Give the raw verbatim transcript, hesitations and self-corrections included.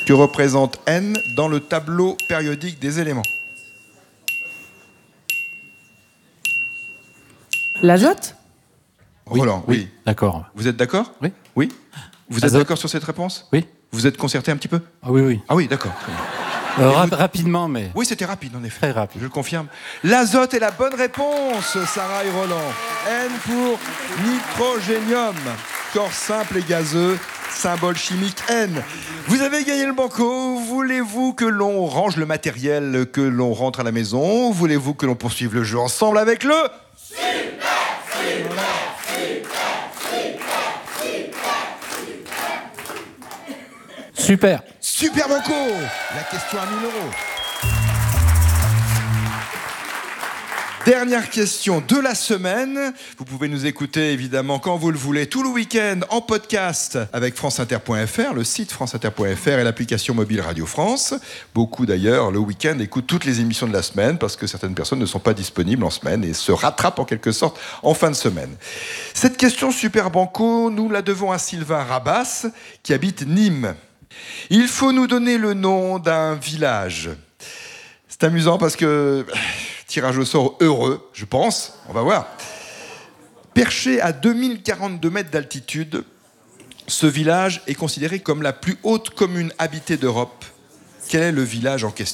Que représente N dans le tableau périodique des éléments? L'azote? Roland, oui. oui. D'accord. Vous êtes d'accord? Oui. Oui. Vous êtes Azote. d'accord sur cette réponse? Oui. Vous êtes concerté un petit peu? Ah oui, oui. Ah oui, d'accord. Euh, rap- vous... Rapidement, mais... Oui, c'était rapide, en effet. Très rapide. Je le confirme. L'azote est la bonne réponse, Sarah et Roland. N pour nitrogénium. Corps simple et gazeux. Symbole chimique N. Vous avez gagné le banco. Voulez-vous que l'on range le matériel, que l'on rentre à la maison? Voulez-vous que l'on poursuive le jeu ensemble avec le... Super, super, super, super, Super. Super banco. La question à mille euros. Dernière question de la semaine. Vous pouvez nous écouter évidemment quand vous le voulez, tout le week-end en podcast avec franceinter point f r, le site franceinter point f r et l'application mobile Radio France. Beaucoup d'ailleurs, le week-end, écoutent toutes les émissions de la semaine parce que certaines personnes ne sont pas disponibles en semaine et se rattrapent en quelque sorte en fin de semaine. Cette question super banco, nous la devons à Sylvain Rabas qui habite Nîmes. Il faut nous donner le nom d'un village. C'est amusant parce que... tirage au sort heureux, je pense. On va voir. Perché à deux mille quarante-deux mètres d'altitude, ce village est considéré comme la plus haute commune habitée d'Europe. Quel est le village en question ?